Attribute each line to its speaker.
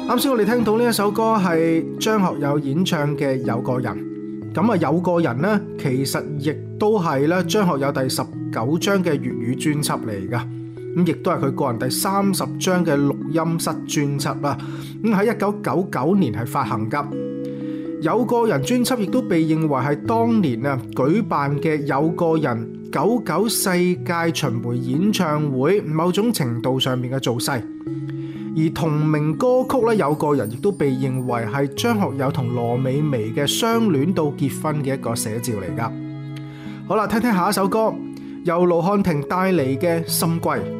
Speaker 1: 啱先我哋聽到呢一首歌係張學友演唱嘅《有個人》，咁啊有個人呢，其實亦都係咧張學友第19張嘅粵語專輯嚟噶，咁亦都係佢個人第30張嘅錄音室專輯啦。咁喺1999年係發行噶。有個人專輯亦都被認為係當年舉辦嘅有個人99世界巡迴演唱會某種程度上面嘅造勢。而同名歌曲咧，有個人亦都被認為係張學友同羅美薇嘅相戀到結婚嘅一個寫照嚟噶。好啦，聽聽下一首歌，由盧瀚霆帶嚟嘅《心歸》。